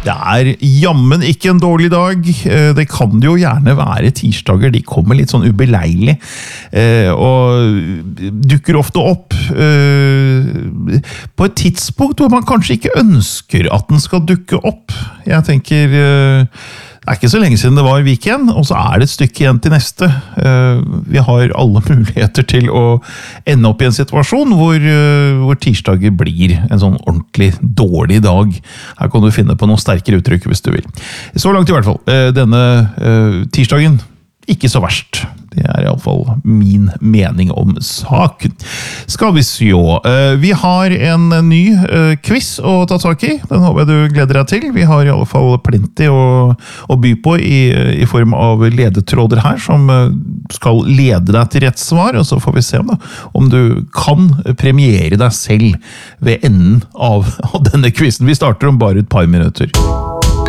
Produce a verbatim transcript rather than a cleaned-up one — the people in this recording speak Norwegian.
Det er jammen ikke en dårlig dag. Det kan jo gjerne være tirsdager. De kommer litt sånn ubeleilig. Og dukker ofte opp på et tidspunkt hvor man kanskje ikke ønsker at den skal dukke opp. Jeg tenker, det er ikke så lenge siden det var weekend, og så er det et stykke igjen til neste. Vi har alle muligheter til å ende opp i en situasjon hvor, hvor tirsdager blir en sånn ordentlig dårlig dag. Her kan du finne på noen sterkere uttrykk hvis du vil. Så langt i hvert fall. Denne tirsdagen, ikke så verst. Det er i alle fall min mening om saken. Skal vi se. Vi har en ny quiz å ta tak i. Den håper jeg du gleder deg til. Vi har i alle fall plenty å, å by på i, i form av ledetråder her, som skal lede deg til rett svar, og så får vi se da, om du kan premiere deg selv ved enden av, av denne quizen. Vi starter om bare et par minutter.